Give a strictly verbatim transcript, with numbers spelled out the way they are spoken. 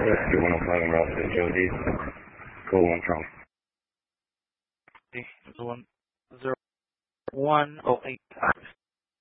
Rescue one oh five and Route to Jody. Go one from. one zero one oh eight.